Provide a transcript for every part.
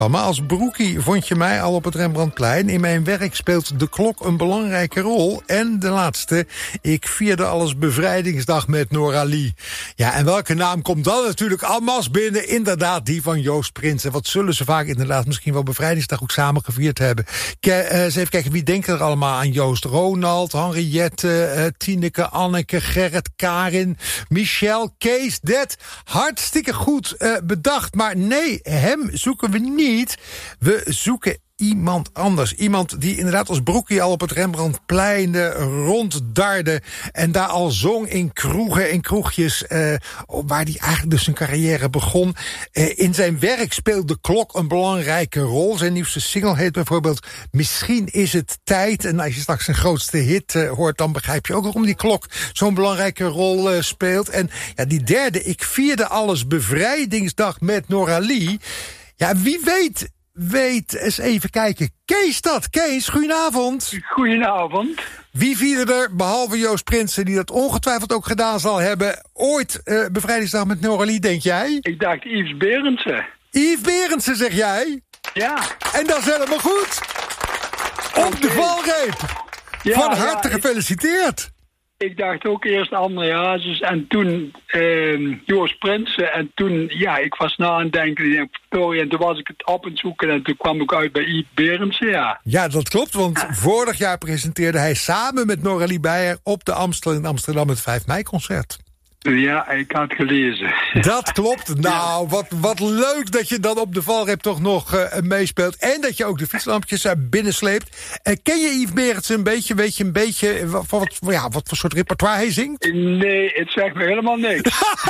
Maar als broekie vond je mij al op het Rembrandtplein. In mijn werk speelt de klok een belangrijke rol. En de laatste, ik vierde alles bevrijdingsdag met Noralie. Ja, en welke naam komt dan natuurlijk allemaal binnen? Inderdaad, die van Joost Prins. En wat zullen ze vaak inderdaad misschien wel bevrijdingsdag ook samen gevierd hebben. Eens even kijken, wie denkt er allemaal aan Joost? Ronald, Henriette, Tineke, Anneke, Gerrit, Karin, Michel, Kees, Det. Hartstikke goed bedacht. Maar nee, hem zoeken we niet. We zoeken iemand anders. Iemand die inderdaad als broekie al op het Rembrandtplein ronddarde en daar al zong in kroegen en kroegjes, waar hij eigenlijk dus zijn carrière begon. In zijn werk speelt de klok een belangrijke rol. Zijn nieuwste single heet bijvoorbeeld Misschien is het tijd. En als je straks zijn grootste hit hoort, dan begrijp je ook waarom die klok zo'n belangrijke rol speelt. En ja, die derde, ik vierde alles bevrijdingsdag met Noralie. Ja, wie weet eens even kijken. Kees dat. Kees, goedenavond. Goedenavond. Wie vierde er, behalve Joost Prinsen, die dat ongetwijfeld ook gedaan zal hebben, ooit bevrijdingsdag met Noralie, denk jij? Ik dacht Yves Berendsen. Yves Berendsen, zeg jij? Ja. En dat is helemaal goed. Op de valreep. Ja, van harte gefeliciteerd. Ik dacht ook eerst André Hazes en toen Joost Prinsen. En toen, ja, ik was na aan het denken. En toen was ik het op aan het zoeken en toen kwam ik uit bij Yves Berendsen, ja. Ja, dat klopt, want vorig jaar presenteerde hij samen met Noralie Beyer op de Amstel in Amsterdam het 5 mei-concert. Ja, ik had gelezen. Dat klopt. Nou, wat leuk dat je dan op de valreep toch nog meespeelt. En dat je ook de fietslampjes binnensleept. Ken je Yves Berendsen een beetje? Weet je een beetje wat voor soort repertoire hij zingt? Nee, het zegt me helemaal niks.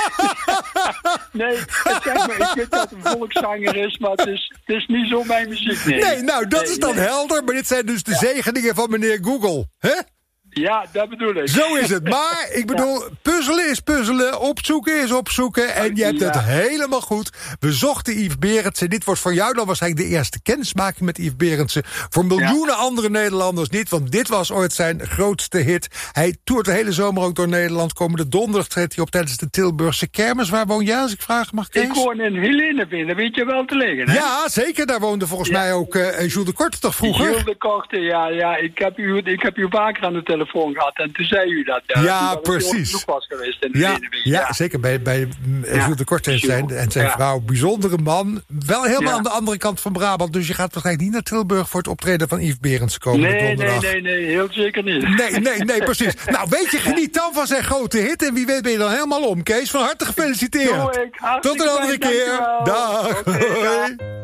Nee, het zegt me, ik weet dat het een volkszanger is, maar het is niet zo mijn muziek. Nee, nou, dat is dan helder. Maar dit zijn dus de zegeningen van meneer Google. Hè? Ja, dat bedoel ik. Zo is het. Maar, ik bedoel, puzzelen is puzzelen, opzoeken is opzoeken. En je hebt het helemaal goed. We zochten Yves Berendsen. Dit wordt voor jou dan waarschijnlijk de eerste kennismaking met Yves Berendsen. Voor miljoenen andere Nederlanders niet, want dit was ooit zijn grootste hit. Hij toert de hele zomer ook door Nederland. Komende donderdag treedt hij op tijdens de Tilburgse kermis. Waar woon jij, als ik vragen mag, Kees? Ik woon in Heleneveen, weet je wel te liggen, hè? Ja, zeker. Daar woonde volgens mij ook Jules de Korte toch vroeger? Jules de Korte, ja. Ik heb u vaker aan de telefoon gehad en toen zei u dat. Ja, precies. Was geweest in ja, zeker bij Jules de Korte en zijn vrouw. Bijzondere man. Wel helemaal aan de andere kant van Brabant. Dus je gaat waarschijnlijk niet naar Tilburg voor het optreden van Yves Berendsen komen donderdag. Nee, heel zeker niet. Nee, precies. Nou, weet je, geniet dan van zijn grote hit. En wie weet ben je dan helemaal om, Kees. Van harte gefeliciteerd. Tot een andere keer. Dag. Okay,